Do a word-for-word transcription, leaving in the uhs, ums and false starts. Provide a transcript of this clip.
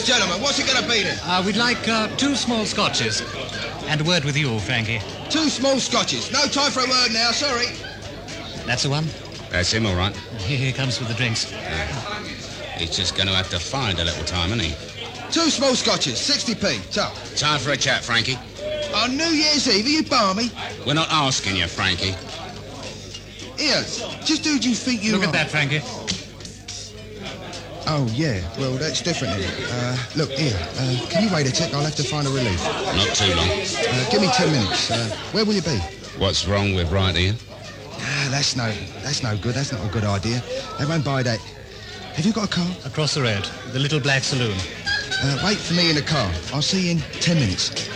gentlemen, what's it going to be then? Uh, we'd like uh, two small scotches. And a word with you, Frankie. Two small scotches. No time for a word now, sorry. That's the one? That's him, all right. Here he comes with the drinks. Uh, he's just going to have to find a little time, isn't he? Two small scotches, sixty p. So. Time for a chat, Frankie. On New Year's Eve, are you balmy? We're not asking you, Frankie. Here, just who do you think you Look are? at that, Frankie. Oh, yeah. Well, that's different, isn't it? Uh, look, here. Uh, can you wait a tick? I'll have to find a relief. Not too long. Uh, give me ten minutes. Uh, where will you be? What's wrong with right here? Ah, that's no, that's no good. That's not a good idea. They won't buy that. Have you got a car? Across the road. The little black saloon. Uh, wait for me in the car. I'll see you in ten minutes.